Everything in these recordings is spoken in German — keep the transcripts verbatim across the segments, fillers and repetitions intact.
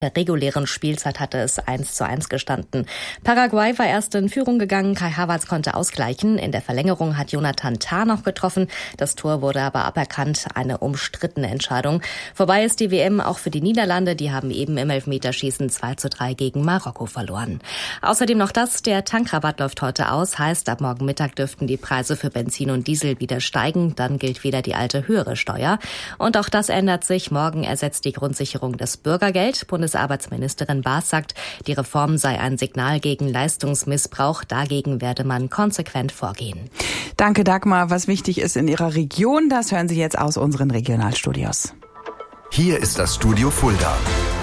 der regulären Spielzeit hatte es eins zu eins gestanden. Paraguay war erst in Führung gegangen, Kai Havertz konnte ausgleichen. In der Verlängerung hat Jonathan Tah noch getroffen. Das Tor wurde aber aberkannt, eine umstrittene Entscheidung. Vorbei ist die W M auch für die Niederlande, die haben eben im Elfmeterschießen zwei zu drei gegen Marokko verloren. Außerdem noch das, der Tankrabatt läuft heute aus, heißt ab morgen Mittag dürften die Preise für Benzin und Diesel wieder steigen, dann gilt wieder die alte höhere Steuer. Und auch das ändert sich, morgen ersetzt die Grundsicherung das Bürgergeld. Bundesarbeitsministerin Baas sagt, die Reform sei ein Signal gegen Leistungsmissbrauch. Dagegen werde man konsequent vorgehen. Danke, Dagmar. Was wichtig ist in Ihrer Region, das hören Sie jetzt aus unseren Regionalstudios. Hier ist das Studio Fulda.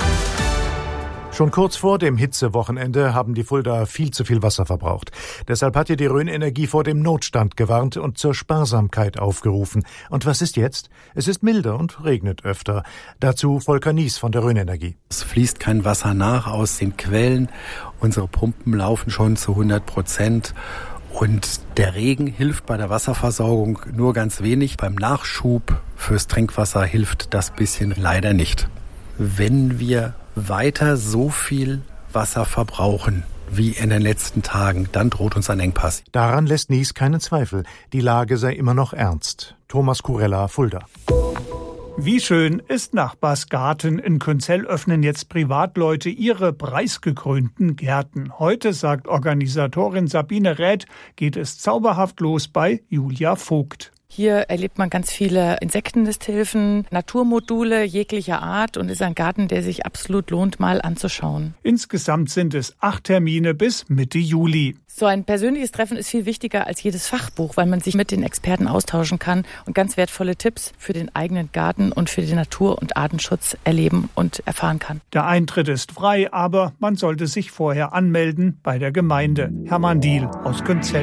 Schon kurz vor dem Hitzewochenende haben die Fuldaer viel zu viel Wasser verbraucht. Deshalb hat hier die Rhön Energie vor dem Notstand gewarnt und zur Sparsamkeit aufgerufen. Und was ist jetzt? Es ist milder und regnet öfter. Dazu Volker Nies von der Rhön Energie. Es fließt kein Wasser nach aus den Quellen. Unsere Pumpen laufen schon zu hundert Prozent. Und der Regen hilft bei der Wasserversorgung nur ganz wenig. Beim Nachschub fürs Trinkwasser hilft das bisschen leider nicht. Wenn wir weiter so viel Wasser verbrauchen wie in den letzten Tagen, dann droht uns ein Engpass. Daran lässt Nies keinen Zweifel. Die Lage sei immer noch ernst. Thomas Kurella, Fulda. Wie schön ist Nachbars Garten. In Künzell öffnen jetzt Privatleute ihre preisgekrönten Gärten. Heute, sagt Organisatorin Sabine Räth, geht es zauberhaft los bei Julia Vogt. Hier erlebt man ganz viele Insektennisthilfen, Naturmodule jeglicher Art und ist ein Garten, der sich absolut lohnt, mal anzuschauen. Insgesamt sind es acht Termine bis Mitte Juli. So ein persönliches Treffen ist viel wichtiger als jedes Fachbuch, weil man sich mit den Experten austauschen kann und ganz wertvolle Tipps für den eigenen Garten und für den Natur- und Artenschutz erleben und erfahren kann. Der Eintritt ist frei, aber man sollte sich vorher anmelden bei der Gemeinde. Hermann Diehl aus Künzell.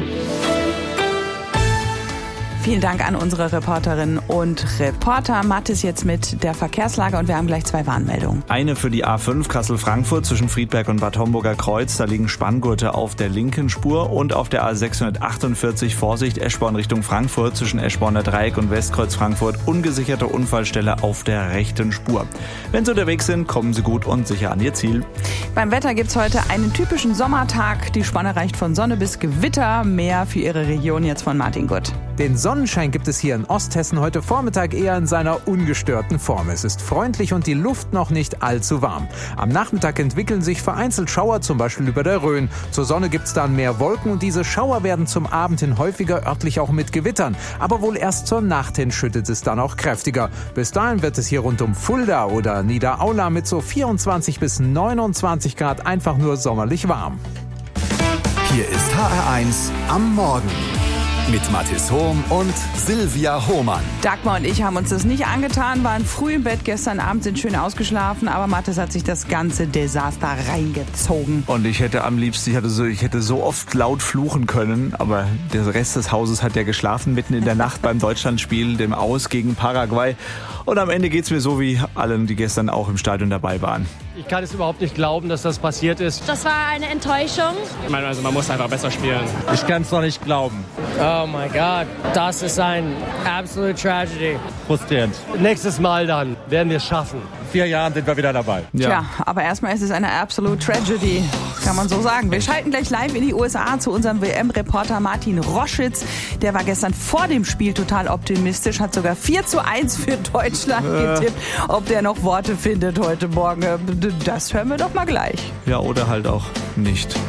Vielen Dank an unsere Reporterinnen und Reporter. Matt ist jetzt mit der Verkehrslage und wir haben gleich zwei Warnmeldungen. Eine für die A fünf Kassel-Frankfurt zwischen Friedberg und Bad Homburger Kreuz. Da liegen Spanngurte auf der linken Spur. Und auf der A sechshundertachtundvierzig Vorsicht Eschborn Richtung Frankfurt zwischen Eschborner Dreieck und Westkreuz Frankfurt. Ungesicherte Unfallstelle auf der rechten Spur. Wenn Sie unterwegs sind, kommen Sie gut und sicher an Ihr Ziel. Beim Wetter gibt's heute einen typischen Sommertag. Die Spanne reicht von Sonne bis Gewitter. Mehr für Ihre Region jetzt von Martin Gutt. Den Sonnenschein gibt es hier in Osthessen heute Vormittag eher in seiner ungestörten Form. Es ist freundlich und die Luft noch nicht allzu warm. Am Nachmittag entwickeln sich vereinzelt Schauer, zum Beispiel über der Rhön. Zur Sonne gibt es dann mehr Wolken und diese Schauer werden zum Abend hin häufiger, örtlich auch mit Gewittern. Aber wohl erst zur Nacht hin schüttet es dann auch kräftiger. Bis dahin wird es hier rund um Fulda oder Niederaula mit so vierundzwanzig bis neunundzwanzig Grad einfach nur sommerlich warm. Hier ist H R eins am Morgen. Mit Mathis Hohm und Silvia Hohmann. Dagmar und ich haben uns das nicht angetan, waren früh im Bett gestern Abend, sind schön ausgeschlafen, aber Mathis hat sich das ganze Desaster reingezogen. Und ich hätte am liebsten, ich, hatte so, ich hätte so oft laut fluchen können, aber der Rest des Hauses hat ja geschlafen mitten in der Nacht beim Deutschlandspiel, dem Aus gegen Paraguay. Und am Ende geht's mir so wie allen, die gestern auch im Stadion dabei waren. Ich kann es überhaupt nicht glauben, dass das passiert ist. Das war eine Enttäuschung. Ich meine, also man muss einfach besser spielen. Ich kann es noch nicht glauben. Oh mein Gott, das ist ein absolute Tragedy. Frustrierend. Nächstes Mal dann werden wir es schaffen. In vier Jahren sind wir wieder dabei. Ja. Tja, aber erstmal ist es eine absolute Tragedy, kann man so sagen. Wir schalten gleich live in die U S A zu unserem W M-Reporter Martin Roschitz. Der war gestern vor dem Spiel total optimistisch, hat sogar vier zu eins für Deutschland äh. getippt. Ob der noch Worte findet heute Morgen, das hören wir doch mal gleich. Ja, oder halt auch nicht.